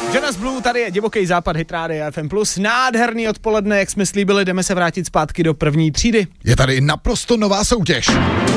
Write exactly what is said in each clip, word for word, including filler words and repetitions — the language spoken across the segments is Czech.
Jonas Blue, tady je Divoký západ, Hit Radio F M plus. Nádherný odpoledne, jak jsme slíbili, jdeme se vrátit zpátky do první třídy. Je tady naprosto nová soutěž.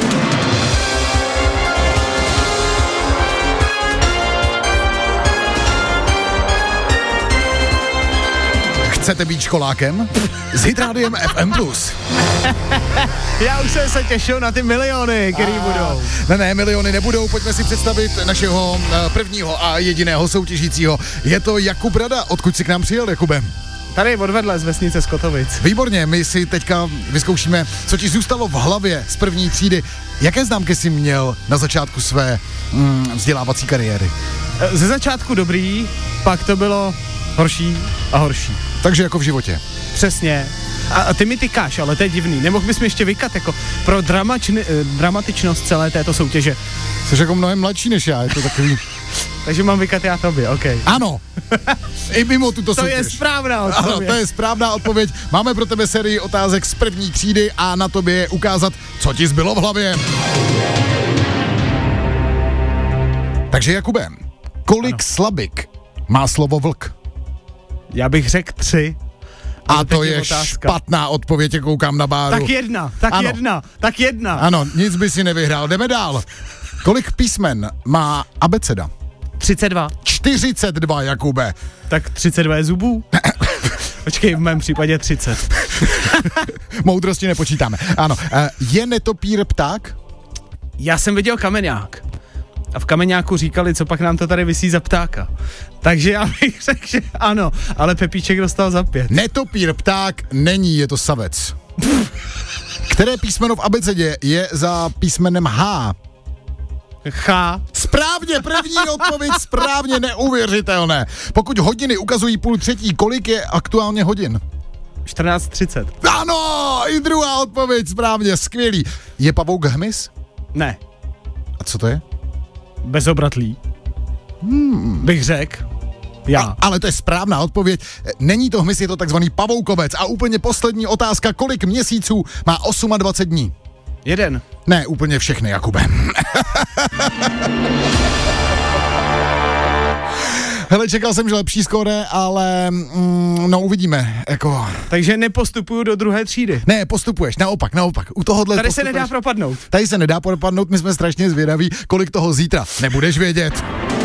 Chcete být školákem? S Hit Radiem F M plus. Já už jsem se těšil na ty miliony, který budou. Ne, ne, miliony nebudou, pojďme si představit našeho prvního a jediného soutěžícího. Je to Jakub Rada, odkud si k nám přijel, Jakube? Tady odvedle z vesnice Skotovic. Výborně, my si teďka vyzkoušíme, co ti zůstalo v hlavě z první třídy. Jaké známky jsi měl na začátku své mm, vzdělávací kariéry? Ze začátku dobrý, pak to bylo horší a horší. Takže jako v životě. Přesně. A, a ty mi tykáš, ale to je divný. Nemohl bys mi ještě vykat jako pro dramačni, eh, dramatičnost celé této soutěže. Jsi jako mnohem mladší než já, je to takový... Takže mám vykat já tobě, OK. Ano, i mimo tuto to soutěž. To je správná odpověď. Ano, to je správná odpověď. Máme pro tebe sérii otázek z první třídy a na tobě je ukázat, co ti zbylo v hlavě. Takže Jakube, kolik ano. slabik má slovo vlk? Já bych řekl tři. A to je otázka. Špatná odpověď, koukám na báru. Tak jedna, tak ano. jedna, tak jedna. Ano, nic by si nevyhrál, jdeme dál. Kolik písmen má abeceda? třicet dva. čtyřicet dva, Jakube. Tak třicet dva je zubů? Počkej, v mém případě třicet. Moudrosti nepočítáme. Ano, je netopír pták? Já jsem viděl kameňák. A v kameňáku říkali, co pak nám to tady visí za ptáka. Takže já bych řekl, že ano, ale Pepíček dostal za pět. Netopír pták není, je to savec. Které písmeno v abecedě je za písmenem H? H. Správně, první odpověď správně, neuvěřitelné. Pokud hodiny ukazují půl třetí, kolik je aktuálně hodin? čtrnáct třicet. Ano, i druhá odpověď správně, skvělý. Je pavouk hmyz? Ne. A co to je? Bezobratlý. Hmm. Bych řekl. Já. A, ale to je správná odpověď. Není to hmyz, je to takzvaný pavoukovec. A úplně poslední otázka, kolik měsíců má dvacet osm dní? Jeden. Ne, úplně všechny, Jakube. Hele, čekal jsem, že lepší skóre, ale mm, no uvidíme, jako... Takže nepostupuju do druhé třídy. Ne, postupuješ, naopak, naopak. U tohohle Tady postupuješ. se nedá propadnout. Tady se nedá propadnout, my jsme strašně zvědaví, kolik toho zítra nebudeš vědět.